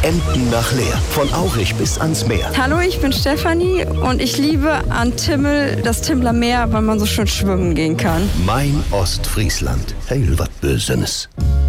Emden nach Leer. Von Aurich bis ans Meer. Hallo, ich bin Stefanie und ich liebe an Timmel das Timmler Meer, weil man so schön schwimmen gehen kann. Mein Ostfriesland. Heil wat Bösenes.